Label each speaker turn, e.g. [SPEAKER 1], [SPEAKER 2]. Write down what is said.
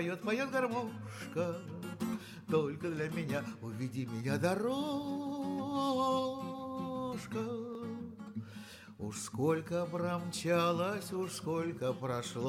[SPEAKER 1] Поет, поет гармошка, только для меня, уведи меня, дорожка. Уж сколько промчалась, уж сколько прошло.